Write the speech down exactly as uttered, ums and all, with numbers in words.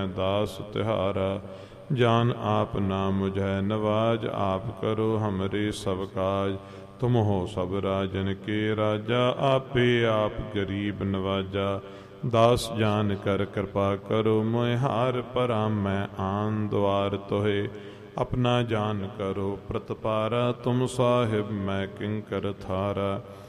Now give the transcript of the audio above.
दास तिहारा। जान आप ना मुझै नवाज, आप करो हमरे सब काज। तुम हो सब राजन के राजा, आपे आप गरीब नवाजा। दास जान कर कृपा करो, मोह हार परा मैं आन द्वार तोहे। अपना जान करो प्रतपारा, तुम साहिब मैं किंकर थारा।